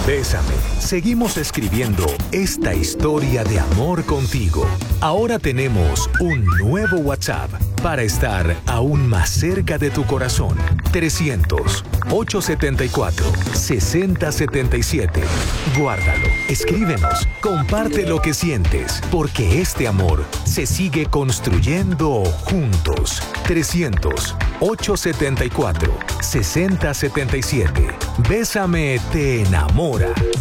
Bésame. Seguimos escribiendo esta historia de amor contigo. Ahora tenemos un nuevo WhatsApp para estar aún más cerca de tu corazón. 300-874-6077. Guárdalo, escríbenos, comparte lo que sientes, porque este amor se sigue construyendo juntos. 300-874-6077. Bésame te enamora.